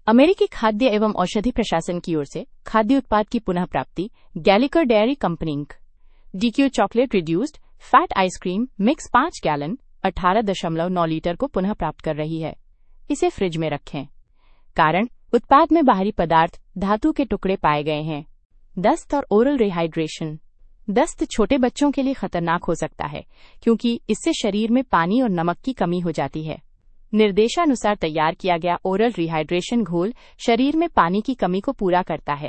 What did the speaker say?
अमेरिकी खाद्य एवं औषधि प्रशासन की ओर से खाद्य उत्पाद की पुनः प्राप्ति गैलिकर dairy company ink DQ chocolate reduced fat ice cream mix 5 gallon 18.9 litre को पुनः प्राप्त कर रही है। इसे फ्रिज में रखें। कारण उत्पाद में बाहरी पदार्थ धातु के टुकड़े पाए गए हैं। दस्त और ओरल रिहाइड्रेशन। दस्त छोटे बच्चों के लिए खतरनाक हो सकता है क्योंकि इससे शरीर में पानी और नमक की कमी हो जाती है। निर्देशानुसार तैयार किया गया ओरल रिहाइड्रेशन घोल शरीर में पानी की कमी को पूरा करता है